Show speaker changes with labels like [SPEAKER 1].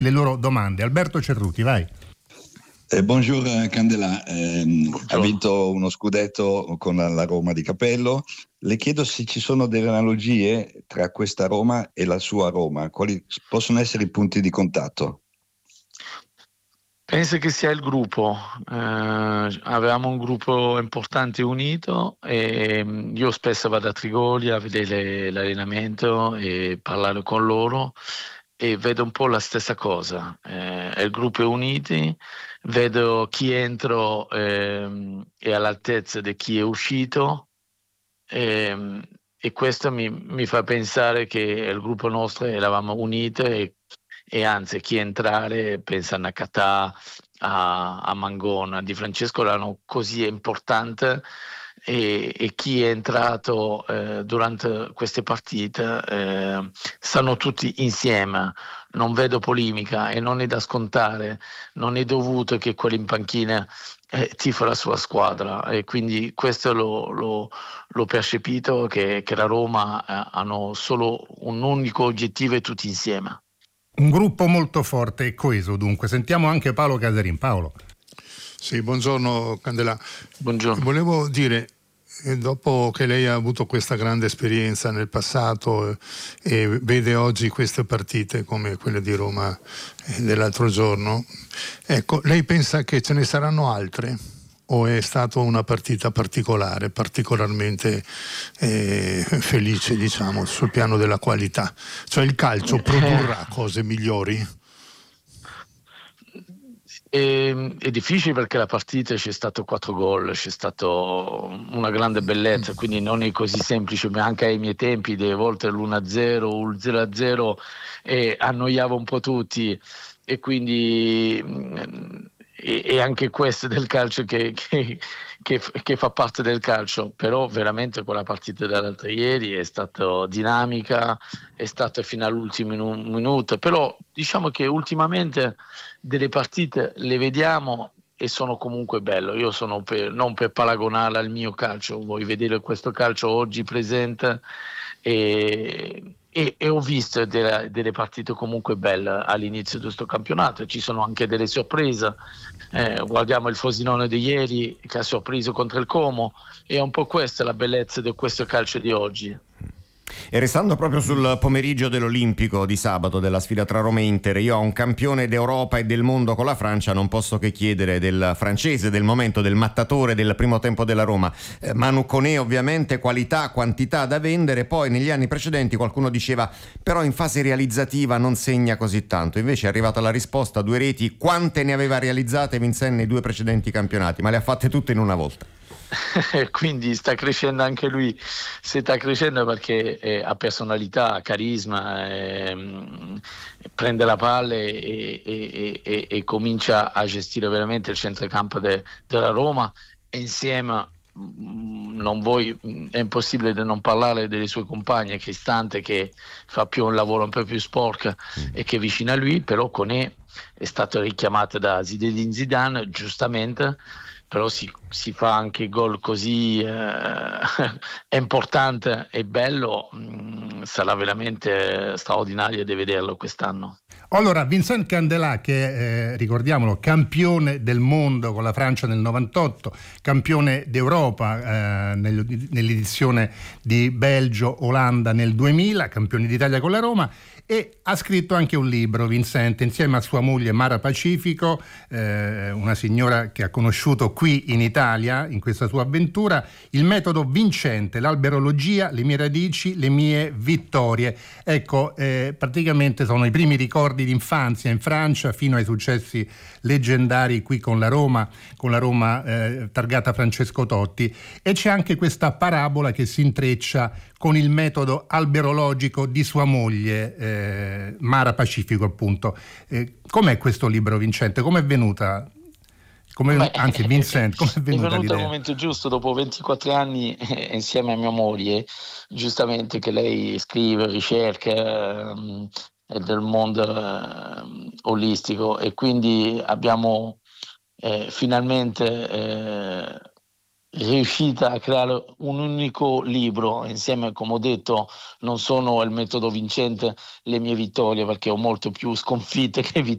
[SPEAKER 1] le loro domande. Alberto Cerruti, vai.
[SPEAKER 2] Buongiorno Candela, ha vinto uno scudetto con la Roma di Capello. Le chiedo se ci sono delle analogie tra questa Roma e la sua Roma, quali possono essere i punti di contatto?
[SPEAKER 3] Penso che sia il gruppo, avevamo un gruppo importante e unito e io spesso vado a Trigoli a vedere l'allenamento e parlare con loro e vedo un po' la stessa cosa, il gruppo è unito, vedo chi entra è all'altezza di chi è uscito e questo mi fa pensare che il gruppo nostro eravamo uniti e anzi chi entrare pensa a Nakata, a Mangona, Di Francesco erano così importante e chi è entrato durante queste partite stanno tutti insieme, non vedo polemica e non è da scontare, non è dovuto che quelli in panchina tifa la sua squadra e quindi questo l'ho percepito che la Roma hanno solo un unico obiettivo e tutti insieme.
[SPEAKER 1] Un gruppo molto forte e coeso, dunque. Sentiamo anche Paolo Casarin. Paolo.
[SPEAKER 4] Sì, buongiorno Candela.
[SPEAKER 3] Buongiorno.
[SPEAKER 4] Volevo dire, dopo che lei ha avuto questa grande esperienza nel passato e vede oggi queste partite come quelle di Roma dell'altro giorno, ecco, lei pensa che ce ne saranno altre? O è stata una partita particolare, particolarmente felice, diciamo, sul piano della qualità? Cioè il calcio produrrà cose migliori?
[SPEAKER 3] È difficile perché la partita c'è stato 4 gol, c'è stato una grande bellezza, quindi non è così semplice, ma anche ai miei tempi, delle volte l'1-0 o il 0-0 annoiava un po' tutti e quindi e anche questo del calcio che fa parte del calcio, però veramente quella partita dell'altro ieri è stata dinamica, è stata fino all'ultimo minuto, però diciamo che ultimamente delle partite le vediamo e sono comunque belle. Io sono non per paragonarla al mio calcio, vuoi vedere questo calcio oggi presente e ho visto delle partite comunque belle all'inizio di questo campionato, ci sono anche delle sorprese, guardiamo il Frosinone di ieri che ha sorpreso contro il Como, è un po' questa la bellezza di questo calcio di oggi.
[SPEAKER 5] E restando proprio sul pomeriggio dell'Olimpico di sabato della sfida tra Roma e Inter, io a un campione d'Europa e del mondo con la Francia non posso che chiedere del francese del momento, del mattatore del primo tempo della Roma, Manu Koné, ovviamente qualità, quantità da vendere. Poi negli anni precedenti qualcuno diceva però in fase realizzativa non segna così tanto, invece è arrivata la risposta: 2 reti. Quante ne aveva realizzate Vincent nei 2 precedenti campionati? Ma le ha fatte tutte in una volta.
[SPEAKER 3] Quindi sta crescendo anche lui, si sta crescendo perché ha personalità, carisma, prende la palla e comincia a gestire veramente il centrocampo della Roma e insieme è impossibile di non parlare delle sue compagne Cristante che fa più un lavoro un po' più sporco e che è vicina a lui, però Koné è stato richiamato da Zinedine Zidane giustamente, però si fa anche gol così è importante e bello, sarà veramente straordinario di vederlo quest'anno.
[SPEAKER 1] Allora, Vincent Candelà, che ricordiamolo, campione del mondo con la Francia nel 98, campione d'Europa nell'edizione di Belgio-Olanda nel 2000, campione d'Italia con la Roma, e ha scritto anche un libro, Vincent, insieme a sua moglie Mara Pacifico, una signora che ha conosciuto qui in Italia in questa sua avventura, il metodo vincente, l'alberologia, le mie radici, le mie vittorie. Ecco, praticamente sono i primi ricordi di infanzia in Francia fino ai successi leggendari qui con la Roma targata Francesco Totti, e c'è anche questa parabola che si intreccia con il metodo alberologico di sua moglie Mara Pacifico, appunto. Com'è questo libro, Vincente? Com'è venuta? Vincent, com'è venuta
[SPEAKER 3] è venuto
[SPEAKER 1] l'idea?
[SPEAKER 3] il momento giusto, dopo 24 anni insieme a mia moglie, giustamente che lei scrive, ricerca del mondo olistico, e quindi abbiamo finalmente riuscita a creare un unico libro insieme, come ho detto, non sono il metodo vincente le mie vittorie, perché ho molto più sconfitte che vittorie.